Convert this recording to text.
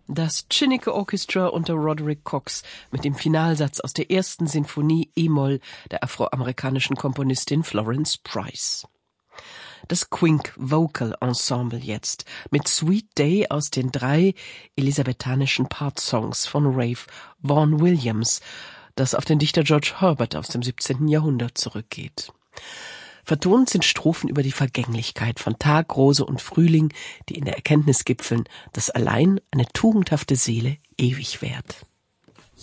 Das Chineke Orchestra unter Roderick Cox mit dem Finalsatz aus der ersten Sinfonie E-Moll der afroamerikanischen Komponistin Florence Price. Das Quink Vocal Ensemble jetzt mit Sweet Day aus den 3 elisabethanischen Part-Songs von Ralph Vaughan Williams, das auf den Dichter George Herbert aus dem 17. Jahrhundert zurückgeht. Vertont sind Strophen über die Vergänglichkeit von Tag, Rose und Frühling, die in der Erkenntnis gipfeln, dass allein eine tugendhafte Seele ewig währt.